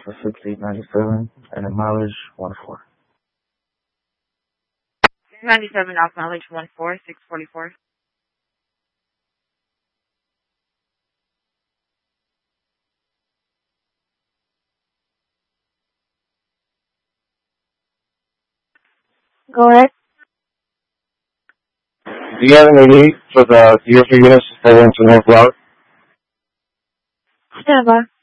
for 6897 and a mileage 14. 97 off mileage 14, 644. Go ahead. Do you have any need for the UFO units to stay into North Route? Stand by.